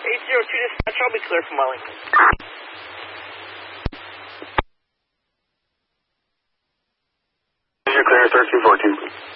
dispatch, I'll be clear from Wellington. You're clear, 1314.